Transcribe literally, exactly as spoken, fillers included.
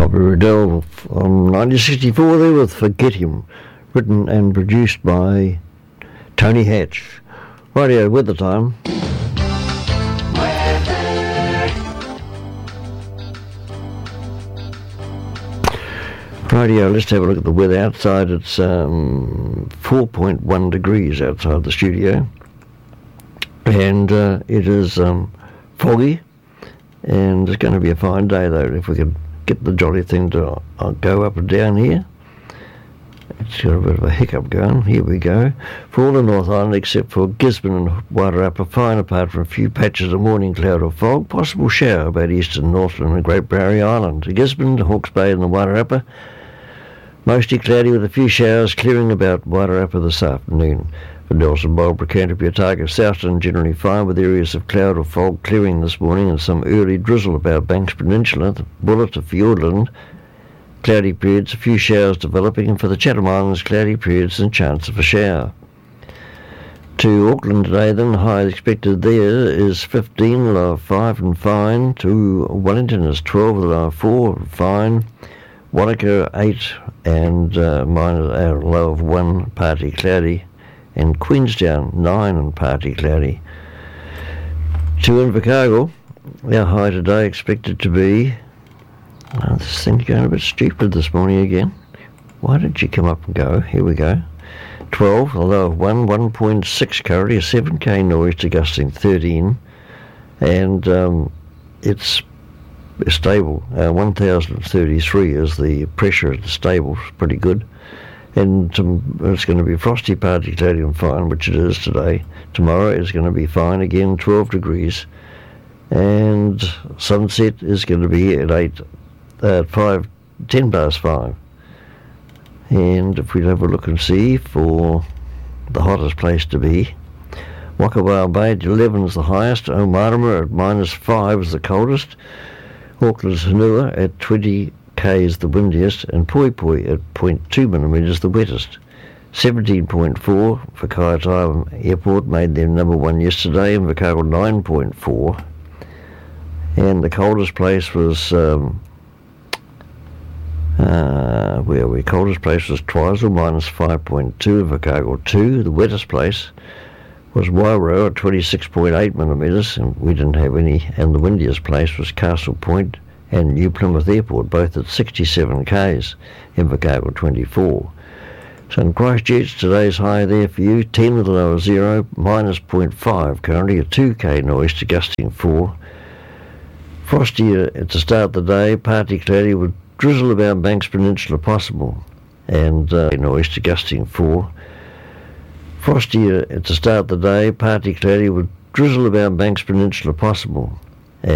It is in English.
Bobby Riddell from nineteen sixty-four there with Forget Him, written and produced by Tony Hatch. Radio weather time. Radio, let's have a look at the weather outside. It's um, four point one degrees outside the studio, and uh, it is um, foggy, and it's going to be a fine day though if we could get the jolly thing to uh, go up and down here. It's got a bit of a hiccup going. Here we go. For all the North Island except for Gisborne and Wairarapa, fine apart from a few patches of morning cloud or fog. Possible shower about eastern Northland and Great Barrier Island. To Gisborne, to Hawke's Bay and the Wairarapa, mostly cloudy with a few showers clearing about Wairarapa this afternoon. For Nelson, Marlborough, Canterbury, Otago, Southland generally fine with areas of cloud or fog clearing this morning and some early drizzle about Banks Peninsula. The Buller to Fiordland, cloudy periods, a few showers developing, and for the Chatham Islands, cloudy periods and chance of a shower. To Auckland today then, high expected there is fifteen, low of five and fine. To Wellington is twelve, low of four and fine. Wanaka eight and uh, minus a low of one, partly cloudy. And Queenstown nine and partly cloudy. To Invercargill, our high today expected to be, oh, this thing's going a bit stupid this morning again. Why did you come up and go? Here we go. twelve, a low of one, one point six currently, a seven K noise to gusting thirteen, and um, it's stable. Uh, one thousand thirty-three is the pressure at the stable, pretty good. And um, it's going to be frosty, partly cloudy and fine, which it is today. Tomorrow is going to be fine again, twelve degrees. And sunset is going to be at eight, uh, five, ten past five. And if we have a look and see for the hottest place to be, Wakawao Bay at eleven is the highest. Omarama at minus five is the coldest. Auckland's Hanua at twenty K is the windiest, and Poi Poi at zero point two millimetres the wettest. seventeen point four for Kaitai Airport made them number one yesterday, and Invercargill nine point four. And the coldest place was um, uh, where are we? Coldest place was Twizel minus five point two, Invercargill two. The wettest place was Wairau at twenty-six point eight millimetres, and we didn't have any. And the windiest place was Castle Point and New Plymouth Airport, both at sixty-seven Ks, Invercargill twenty-four. So in Christchurch, today's high there for you, ten with a low of zero, minus zero point five currently, a two K noise to gusting four. Frosty at the start of the day, partly cloudy with drizzle about Banks Peninsula possible, and uh, noise to gusting four. Frosty at the start of the day, partly cloudy with drizzle about Banks Peninsula possible,